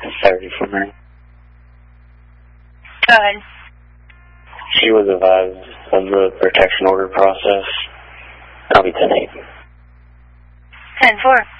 Saturday for her. Go ahead. She was advised of the protection order process. I'll be 10-8. 10-4.